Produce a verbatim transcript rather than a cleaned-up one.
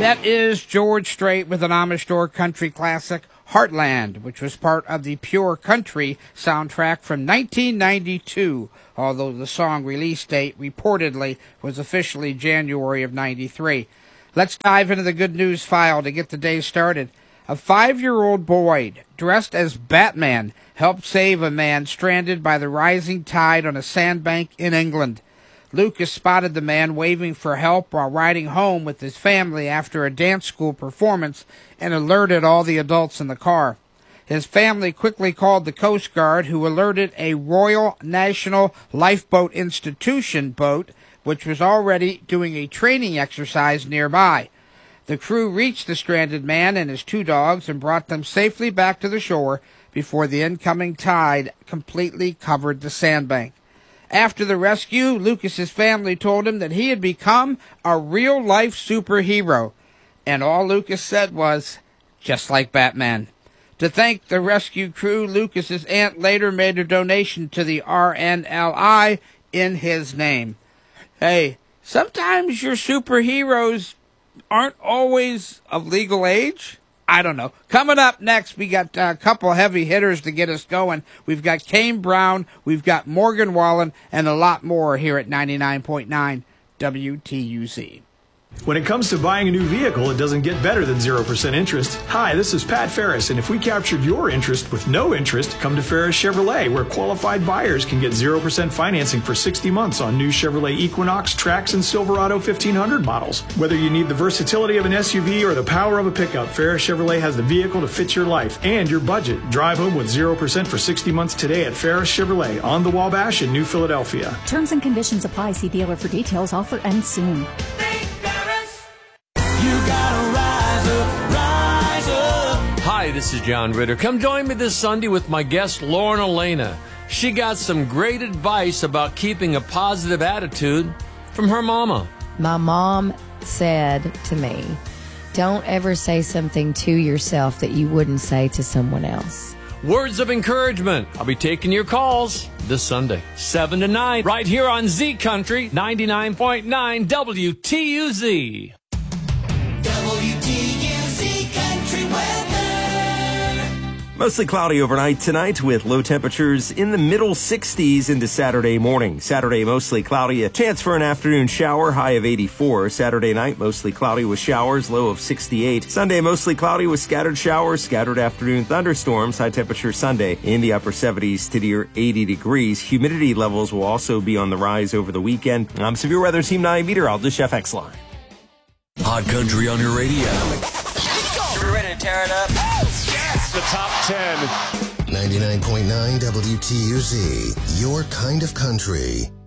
That is George Strait with an Amish Door country classic, Heartland, which was part of the Pure Country soundtrack from nineteen ninety-two, although the song release date reportedly was officially January of ninety-three. Let's dive into the good news file to get the day started. A five-year-old boy dressed as Batman helped save a man stranded by the rising tide on a sandbank in England. Lucas spotted the man waving for help while riding home with his family after a dance school performance and alerted all the adults in the car. His family quickly called the Coast Guard, who alerted a Royal National Lifeboat Institution boat, which was already doing a training exercise nearby. The crew reached the stranded man and his two dogs and brought them safely back to the shore before the incoming tide completely covered the sandbank. After the rescue, Lucas's family told him that he had become a real-life superhero. And all Lucas said was, just like Batman. To thank the rescue crew, Lucas's aunt later made a donation to the R N L I in his name. Hey, sometimes your superheroes aren't always of legal age. I don't know. Coming up next, we got a couple heavy hitters to get us going. We've got Kane Brown, we've got Morgan Wallen, and a lot more here at ninety-nine point nine W T U Z. When it comes to buying a new vehicle, it doesn't get better than zero percent interest. Hi, this is Pat Ferris, and if we captured your interest with no interest, come to Ferris Chevrolet, where qualified buyers can get zero percent financing for sixty months on new Chevrolet Equinox, Trax, and Silverado fifteen hundred models. Whether you need the versatility of an S U V or the power of a pickup, Ferris Chevrolet has the vehicle to fit your life and your budget. Drive home with zero percent for sixty months today at Ferris Chevrolet on the Wabash in New Philadelphia. Terms and conditions apply. See dealer for details. Offer ends soon. Hi, this is John Ritter. Come join me this Sunday with my guest, Lauren Elena. She got some great advice about keeping a positive attitude from her mama. My mom said to me, don't ever say something to yourself that you wouldn't say to someone else. Words of encouragement. I'll be taking your calls this Sunday, seven to nine, right here on Z Country, ninety-nine point nine W T U Z. W T U Z Country Weather. Mostly cloudy overnight tonight with low temperatures in the middle sixties into Saturday morning. Saturday, mostly cloudy. A chance for an afternoon shower, high of eighty-four. Saturday night, mostly cloudy with showers, low of sixty-eight. Sunday, mostly cloudy with scattered showers, scattered afternoon thunderstorms. High temperature Sunday in the upper seventies to near eighty degrees. Humidity levels will also be on the rise over the weekend. I'm Severe Weather Team nine meteorologist Jeff Exline. Hot Country on your radio. Let's go. We're ready to tear it up. The top ten. ninety-nine point nine W T U Z, your kind of country.